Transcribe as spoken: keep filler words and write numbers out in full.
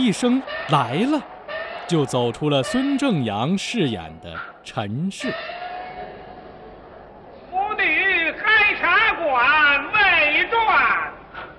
一声“来了”，就走出了孙正阳饰演的陈氏。